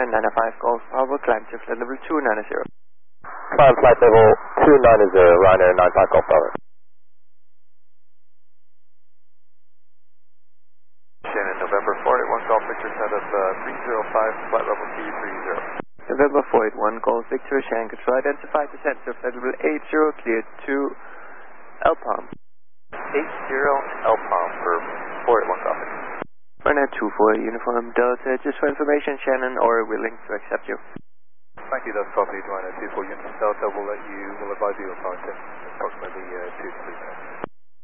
Ryanair 905 Golf Bravo, climb to flight level 290. Climb flight level 290, Ryanair 95 Golf Bravo. Shannon, November 481 Golf Victor, set up 305, flight level T30. November 481 Golf Victor, Shannon Control, identify descent to flight level 80, cleared to Elpalm. 80 Elpalm for 481 Golf Victor. Ryanair 24 Uniform Delta, just for information, Shannon, or willing to accept you. Thank you, that's copied. Ryanair 24 Uniform Delta, we'll advise you upon approximately 2 to 3 minutes.